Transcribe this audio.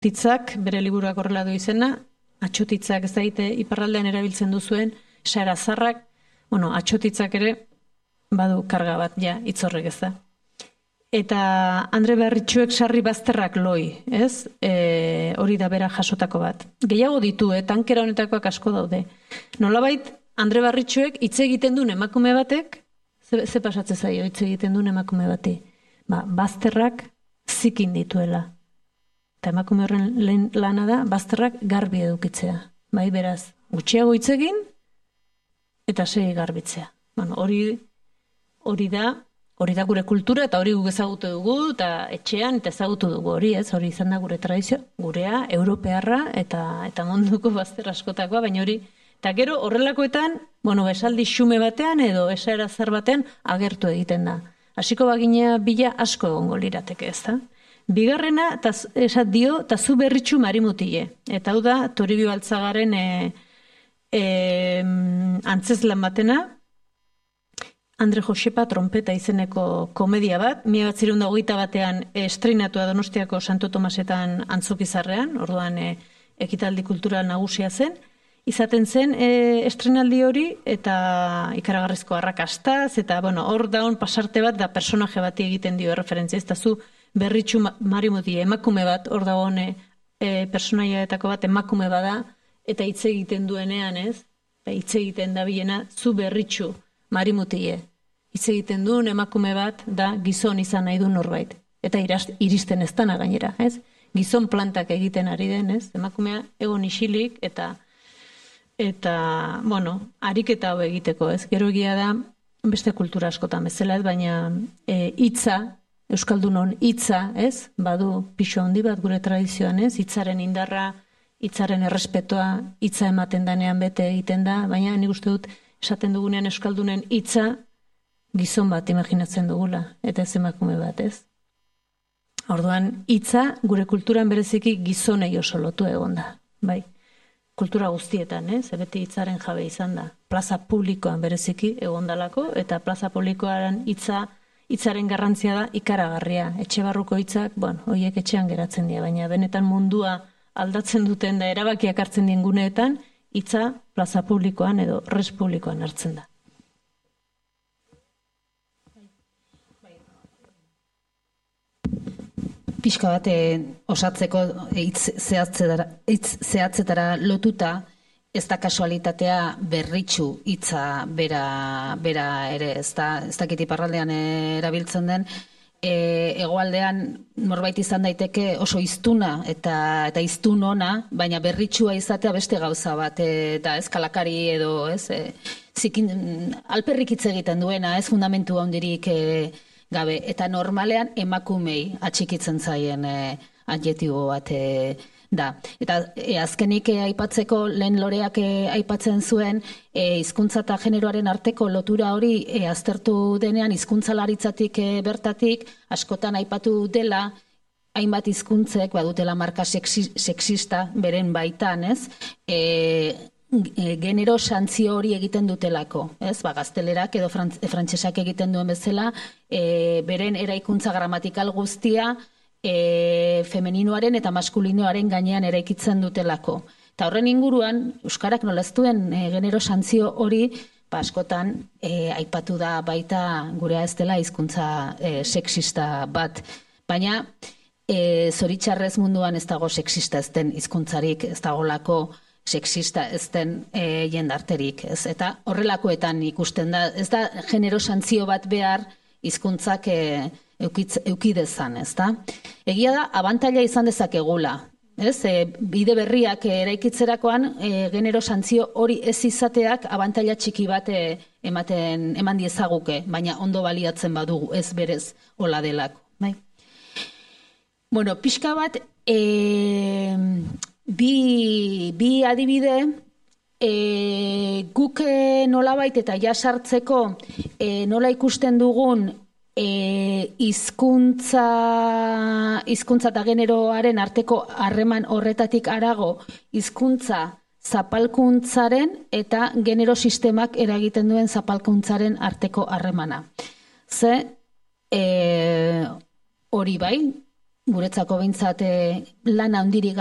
Titzak, bere liburuak horrela du izena, atxotitzak ez daite iparraldean erabiltzen duzuen, sara zarrak, atxotitzak ere badu karga bat, hitz horrek ez da. Eta Andre Beharritxuek sarri bazterrak loi, ez? Hori da bera jasotako bat. Gehiago ditu, tankera honetakoak asko daude. Nolabait, Andre Beharritxuek hitz egiten duen emakume batek, ze pasatzen zaio hitz egiten duen emakume bati? Bazterrak zikin dituela. Eta emakume horren lehen lana da, bazterrak garbi edukitzea. Bai, beraz, gutxiago hitz egin, eta segi garbitzea. Hori da gure kultura, eta hori guk ezagutu dugu, eta etxean, eta ezagutu dugu hori, ez? Hori izan da gure tradizio, gurea, europearra, eta munduko bazter askotakoa, baina hori, eta gero horrelakoetan, esaldi xume batean, edo esaera zer batean, agertu egiten da. Hasiko baginea bila asko egongo lirateke, ez da? Bigarrena, esat dio, eta zu berritxu marimutile. Eta hau da, Toribio Altzagaren antzezlan batena, Andre Josepa trompeta izeneko komedia bat, 1921 estreinatua Donostiako Santo Tomasetan Antzokizarrean, orduan ekitaldi kultural nagusia zen, izaten zen estrenaldi hori eta ikaragarrizko arrakastaz, eta hor daun pasarte bat da personaje bati egiten dio referentzia, ez da zu berritxu marimutile emakume bat, hor dagoen personaiaetako bat emakume bada, eta hitz egiten duenean, ez? Hitz egiten da bilena, zu berritxu marimutile. Hitz egiten duen emakume bat da gizon izan nahi du norbait. Eta iristen ez dana gainera, ez? Gizon plantak egiten ari den, ez? Emakumea egon isilik eta ariketa hau egiteko, ez? Gero egia da, beste kultura askotan bezala, ez? Baina hitza, Euskaldunon hitza, ez? Badu pixo handi bat gure tradizioan, ez? Hitzaren indarra, hitzaren errespetoa, hitza ematen danean bete egiten da, baina nik uste dut esaten dugunean Euskaldunen hitza gizon bat imaginatzen dugula, eta ez emakume bat, ez? Orduan, hitza gure kulturan bereziki gizonei oso lotu egon da, bai? Kultura guztietan, ez? Beti hitzaren jabe izan da. Plaza publikoan bereziki egon dalako, eta plaza publikoaren hitzaren garrantzia da ikaragarria. Etxe barruko hitzak, horiek etxean geratzen dira, baina benetan mundua aldatzen duten da erabakiak hartzen dien guneetan, hitza plaza publikoan edo res publikoan hartzen da. Pixka bat osatzeko hitz zehatzetara lotuta, ez da kasualitatea berritxu hitza bera ere, ez dakit iparraldean erabiltzen den, hegoaldean norbait izan daiteke oso hiztuna eta hiztun ona, baina berritxua izatea beste gauza bat, da ez kalakari edo, ez, alperrik hitz egiten duena, ez fundamentu handirik gabe, eta normalean emakumei atxikitzen zaien adjektibo bat da. Eta azkenik aipatzeko lehen Loreak aipatzen zuen hizkuntza eta generoaren arteko lotura hori aztertu denean hizkuntzalaritzatik bertatik askotan aipatu dela hainbat hizkuntzek badutela marka sexista beren baitan, ez? Genero santzio hori egiten dutelako, ez? Gaztelerak edo frantsesak egiten duen bezala, beren eraikuntza gramatikal guztia femeninoaren eta maskulinoaren gainean eraikitzen dutelako. Eta horren inguruan, euskarak nola ez duen genero santzio hori, askotan aipatu da baita gurea ez dela hizkuntza sexista bat. Baina, zoritxarrez munduan ez dago sexista ez den hizkuntzarik, ez dagolako sexista ez den jendarterik, ez? Eta horrelakoetan ikusten da, ez da genero santzio bat behar hizkuntzak eukidezan, ez da? Egia da, abantaila izan dezakegula, ez? Bide berriak eraikitzerakoan genero santzio hori ez izateak abantaila txiki bat eman diezaguke, baina ondo baliatzen badugu, ez berez hola delako, bai? Pixka bat, bi adibide, guk nolabait eta jasartzeko nola ikusten dugun hizkuntza eta generoaren arteko harreman horretatik harago hizkuntza zapalkuntzaren eta genero sistemak eragiten duen zapalkuntzaren arteko harremana. Hori bai, guretzako behintzat lan handirik